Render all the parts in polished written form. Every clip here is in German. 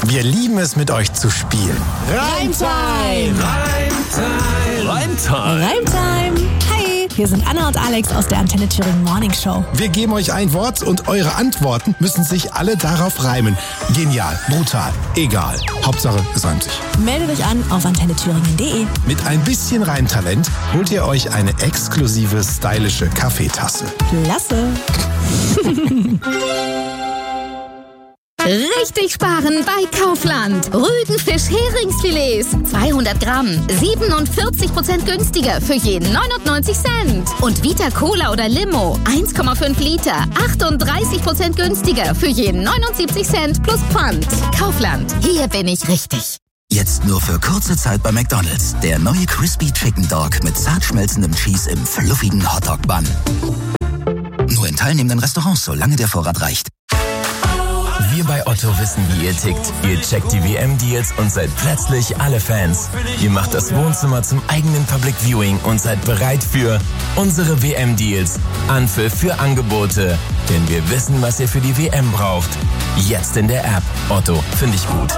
Wir lieben es, mit euch zu spielen. Reimtime! Reimtime! Hi, hier sind Anna und Alex aus der Antenne Thüringen Morning Show. Wir geben euch ein Wort und eure Antworten müssen sich alle darauf reimen. Genial, brutal, egal. Hauptsache, es reimt sich. Meldet euch an auf antennethüringen.de. Mit ein bisschen Reimtalent holt ihr euch eine exklusive, stylische Kaffeetasse. Klasse! Richtig sparen bei Kaufland. Rügenfisch Heringsfilets 200 Gramm, 47% günstiger für jeden 99 Cent. Und Vita Cola oder Limo 1,5 Liter, 38% günstiger für jeden 79 Cent plus Pfand. Kaufland, hier bin ich richtig. Jetzt nur für kurze Zeit bei McDonald's. Der neue Crispy Chicken Dog mit zart schmelzendem Cheese im fluffigen Hotdog-Bun. Nur in teilnehmenden Restaurants, solange der Vorrat reicht. Wir bei Otto wissen, wie ihr tickt. Ihr checkt die WM-Deals und seid plötzlich alle Fans. Ihr macht das Wohnzimmer zum eigenen Public Viewing und seid bereit für unsere WM-Deals. Anpfiff für Angebote. Denn wir wissen, was ihr für die WM braucht. Jetzt in der App. Otto, finde ich gut.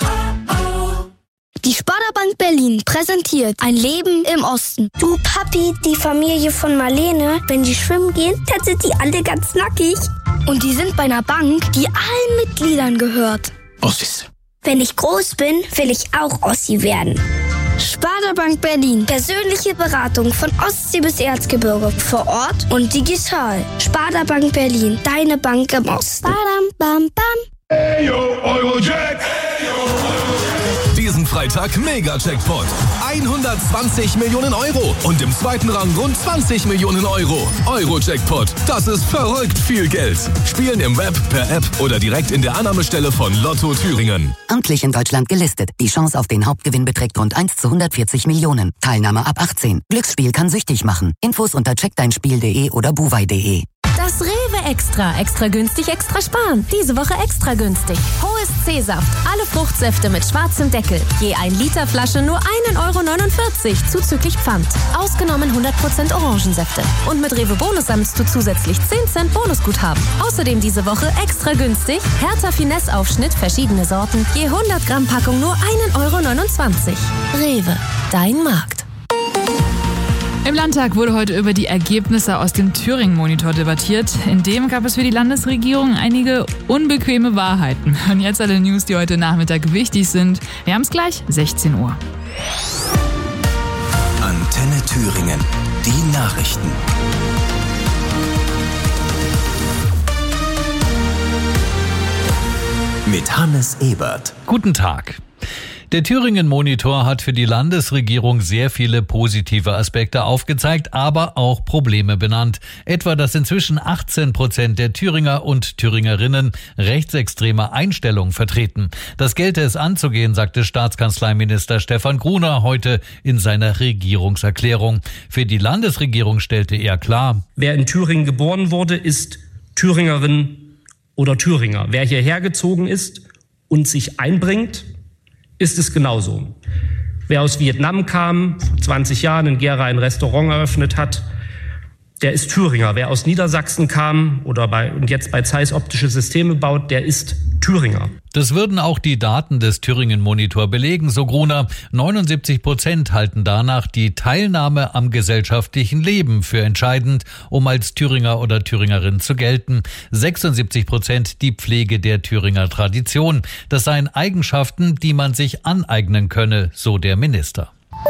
Die Sparda-Bank Berlin präsentiert ein Leben im Osten. Du Papi, die Familie von Marlene, wenn die schwimmen gehen, dann sind die alle ganz nackig. Und die sind bei einer Bank, die allen Mitgliedern gehört. Ossis. Wenn ich groß bin, will ich auch Ossi werden. Sparda-Bank Berlin. Persönliche Beratung von Ostsee bis Erzgebirge. Vor Ort und digital. Sparda-Bank Berlin. Deine Bank im Osten. Badam, bam, bam. Hey yo, Eurojack! Diesen Freitag Mega-Jackpot. 120 Millionen Euro und im zweiten Rang rund 20 Millionen Euro. Euro-Jackpot, das ist verrückt viel Geld. Spielen im Web, per App oder direkt in der Annahmestelle von Lotto Thüringen. Amtlich in Deutschland gelistet. Die Chance auf den Hauptgewinn beträgt rund 1 zu 140 Millionen. Teilnahme ab 18. Glücksspiel kann süchtig machen. Infos unter checkdeinspiel.de oder buwei.de. Das Rewe Extra. Extra günstig, extra sparen. Diese Woche extra günstig. Hohes C-Saft. Alle Fruchtsäfte mit schwarzem Deckel. Je 1 Liter Flasche nur 1,49 € zuzüglich Pfand. Ausgenommen 100% Orangensäfte. Und mit Rewe Bonus sammelst du zusätzlich 10 Cent Bonusguthaben. Außerdem diese Woche extra günstig. Hertha Finesse Aufschnitt, verschiedene Sorten. Je 100 Gramm Packung nur 1,29 €. Rewe. Dein Markt. Im Landtag wurde heute über die Ergebnisse aus dem Thüringen-Monitor debattiert. In dem gab es für die Landesregierung einige unbequeme Wahrheiten. Und jetzt alle News, die heute Nachmittag wichtig sind. Wir haben es gleich, 16 Uhr. Antenne Thüringen. Die Nachrichten. Mit Hannes Ebert. Guten Tag. Der Thüringen-Monitor hat für die Landesregierung sehr viele positive Aspekte aufgezeigt, aber auch Probleme benannt. Etwa, dass inzwischen 18% der Thüringer und Thüringerinnen rechtsextreme Einstellungen vertreten. Das gelte es anzugehen, sagte Staatskanzleiminister Stefan Gruner heute in seiner Regierungserklärung. Für die Landesregierung stellte er klar: Wer in Thüringen geboren wurde, ist Thüringerin oder Thüringer. Wer hierher gezogen ist und sich einbringt, ist es genauso. Wer aus Vietnam kam, vor 20 Jahren in Gera ein Restaurant eröffnet hat, der ist Thüringer. Wer aus Niedersachsen kam und jetzt bei Zeiss optische Systeme baut, der ist Thüringer. Das würden auch die Daten des Thüringen-Monitor belegen, so Gruner. 79% halten danach die Teilnahme am gesellschaftlichen Leben für entscheidend, um als Thüringer oder Thüringerin zu gelten. 76% die Pflege der Thüringer Tradition. Das seien Eigenschaften, die man sich aneignen könne, so der Minister.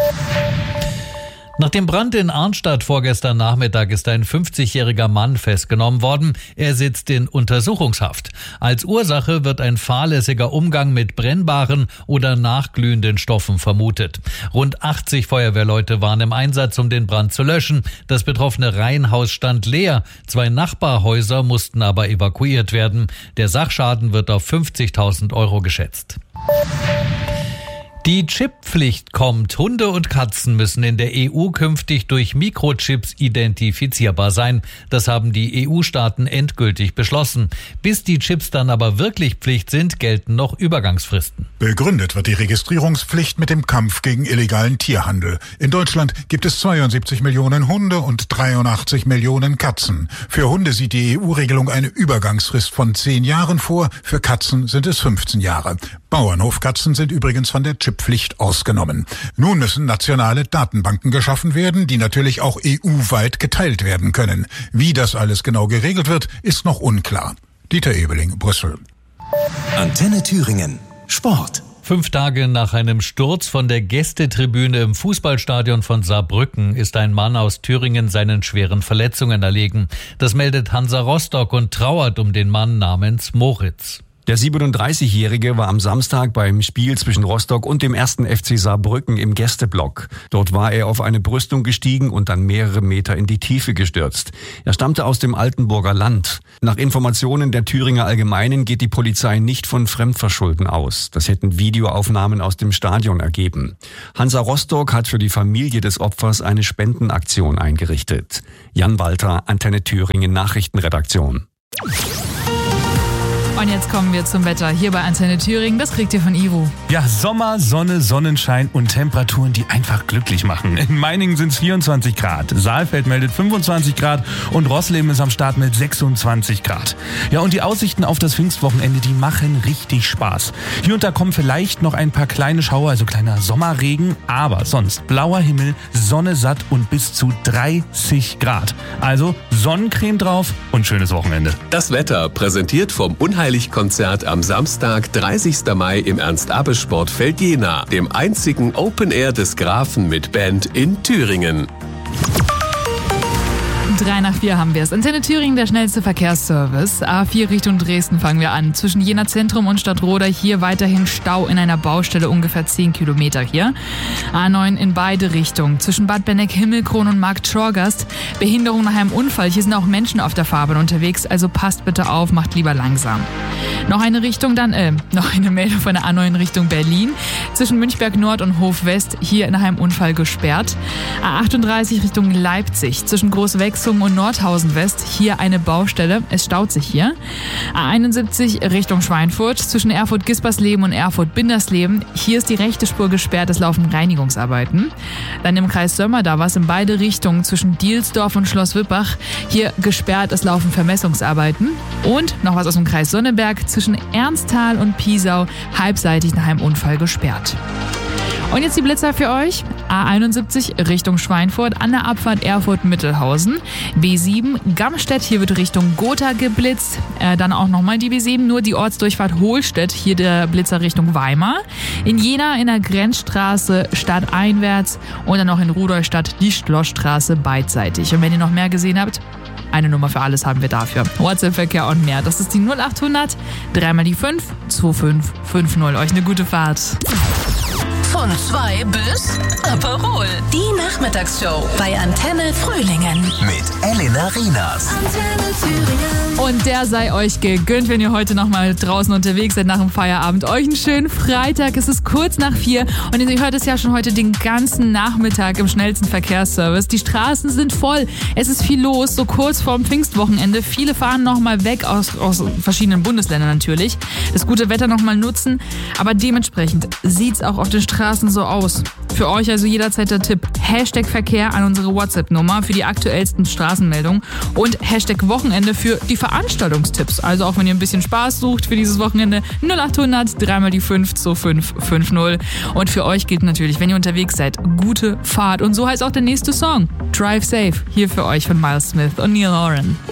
Nach dem Brand in Arnstadt vorgestern Nachmittag ist ein 50-jähriger Mann festgenommen worden. Er sitzt in Untersuchungshaft. Als Ursache wird ein fahrlässiger Umgang mit brennbaren oder nachglühenden Stoffen vermutet. Rund 80 Feuerwehrleute waren im Einsatz, um den Brand zu löschen. Das betroffene Reihenhaus stand leer. 2 Nachbarhäuser mussten aber evakuiert werden. Der Sachschaden wird auf 50.000 € geschätzt. Die Chipppflicht kommt. Hunde und Katzen müssen in der EU künftig durch Mikrochips identifizierbar sein. Das haben die EU-Staaten endgültig beschlossen. Bis die Chips dann aber wirklich Pflicht sind, gelten noch Übergangsfristen. Begründet wird die Registrierungspflicht mit dem Kampf gegen illegalen Tierhandel. In Deutschland gibt es 72 Millionen Hunde und 83 Millionen Katzen. Für Hunde sieht die EU-Regelung eine Übergangsfrist von 10 Jahren vor. Für Katzen sind es 15 Jahre. Bauernhofkatzen sind übrigens von der Chipppflicht ausgenommen. Nun müssen nationale Datenbanken geschaffen werden, die natürlich auch EU-weit geteilt werden können. Wie das alles genau geregelt wird, ist noch unklar. Dieter Ebeling, Brüssel. Antenne Thüringen. Sport. 5 Tage nach einem Sturz von der Gästetribüne im Fußballstadion von Saarbrücken ist ein Mann aus Thüringen seinen schweren Verletzungen erlegen. Das meldet Hansa Rostock und trauert um den Mann namens Moritz. Der 37-Jährige war am Samstag beim Spiel zwischen Rostock und dem 1. FC Saarbrücken im Gästeblock. Dort war er auf eine Brüstung gestiegen und dann mehrere Meter in die Tiefe gestürzt. Er stammte aus dem Altenburger Land. Nach Informationen der Thüringer Allgemeinen geht die Polizei nicht von Fremdverschulden aus. Das hätten Videoaufnahmen aus dem Stadion ergeben. Hansa Rostock hat für die Familie des Opfers eine Spendenaktion eingerichtet. Jan Walter, Antenne Thüringen Nachrichtenredaktion. Und jetzt kommen wir zum Wetter hier bei Antenne Thüringen. Das kriegt ihr von Ivo. Ja, Sommer, Sonne, Sonnenschein und Temperaturen, die einfach glücklich machen. In Meiningen sind es 24 Grad, Saalfeld meldet 25 Grad und Rossleben ist am Start mit 26 Grad. Ja, und die Aussichten auf das Pfingstwochenende, die machen richtig Spaß. Hier und da kommen vielleicht noch ein paar kleine Schauer, also kleiner Sommerregen, aber sonst blauer Himmel, Sonne satt und bis zu 30 Grad. Also Sonnencreme drauf und schönes Wochenende. Das Wetter präsentiert vom Unheilig-Konzert am Samstag, 30. Mai im Ernst-Abbe-Sportfeld Jena, dem einzigen Open Air des Grafen mit Band in Thüringen. 3 nach 4 haben wir es. Antenne Thüringen, der schnellste Verkehrsservice. A4 Richtung Dresden fangen wir an. Zwischen Jena Zentrum und Stadtroda hier weiterhin Stau in einer Baustelle, ungefähr 10 Kilometer hier. A9 in beide Richtungen. Zwischen Bad Benneck-Himmelkron und Markt Schorgast. Behinderung nach einem Unfall. Hier sind auch Menschen auf der Fahrbahn unterwegs, also passt bitte auf, macht lieber langsam. Noch eine Meldung von der A9 Richtung Berlin. Zwischen Münchberg Nord und Hof West hier nach einem Unfall gesperrt. A38 Richtung Leipzig. Zwischen Großwechsung und Nordhausen West hier eine Baustelle. Es staut sich hier. A71 Richtung Schweinfurt. Zwischen Erfurt-Gispersleben und Erfurt-Bindersleben. Hier ist die rechte Spur gesperrt. Es laufen Reinigungsarbeiten. Dann im Kreis Sömmer, da war es in beide Richtungen zwischen Dielsdorf und Schloss Wippach. Hier gesperrt. Es laufen Vermessungsarbeiten. Und noch was aus dem Kreis Sonneberg. Zwischen Ernsthal und Piesau halbseitig nach einem Unfall gesperrt. Und jetzt die Blitzer für euch. A71 Richtung Schweinfurt, an der Abfahrt Erfurt-Mittelhausen. B7 Gamstedt, hier wird Richtung Gotha geblitzt. Dann auch nochmal die B7, nur die Ortsdurchfahrt Hohlstedt, hier der Blitzer Richtung Weimar. In Jena in der Grenzstraße stadteinwärts und dann noch in Rudolstadt die Schlossstraße beidseitig. Und wenn ihr noch mehr gesehen habt, eine Nummer für alles haben wir dafür. WhatsApp-Verkehr und mehr. Das ist die 0800 3 mal die 5 2550. Euch eine gute Fahrt. Von 2 bis Aperol. Die Nachmittagsshow bei Antenne Frühlingen. Mit Elena Rienas. Antenne Thüringen. Und der sei euch gegönnt, wenn ihr heute noch mal draußen unterwegs seid nach dem Feierabend. Euch einen schönen Freitag. Es ist kurz nach 4 und ihr hört es ja schon heute den ganzen Nachmittag im schnellsten Verkehrsservice. Die Straßen sind voll. Es ist viel los, so kurz vorm Pfingstwochenende. Viele fahren noch mal weg aus verschiedenen Bundesländern natürlich. Das gute Wetter noch mal nutzen. Aber dementsprechend sieht's auch auf den Straßen so aus. Für euch also jederzeit der Tipp. Hashtag Verkehr an unsere WhatsApp-Nummer für die aktuellsten Straßenmeldungen und Hashtag Wochenende für die Veranstaltungstipps. Also auch wenn ihr ein bisschen Spaß sucht für dieses Wochenende, 0800 3 mal die 5 2550. Und für euch gilt natürlich, wenn ihr unterwegs seid, gute Fahrt. Und so heißt auch der nächste Song. Drive Safe. Hier für euch von Miles Smith und Neil Horan.